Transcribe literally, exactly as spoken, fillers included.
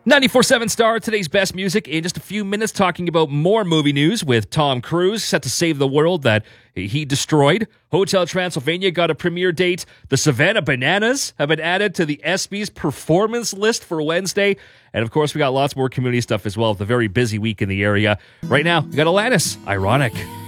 ninety-four seven Star, today's best music in just a few minutes, talking about more movie news with Tom Cruise set to save the world that he destroyed. Hotel Transylvania got a premiere date. The Savannah Bananas have been added to the ESPYs performance list for Wednesday. And of course, we got lots more community stuff as well. It's a very busy week in the area. Right now, we got Alanis, Ironic.